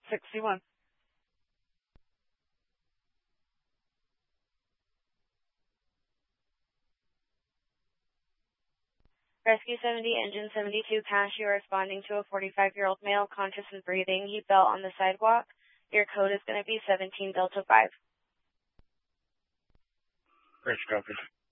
61. Rescue 70, Engine 72, Cash, you are responding to a 45-year-old male, conscious and breathing. He fell on the sidewalk. Your code is going to be 17 Delta 5. Great, copy.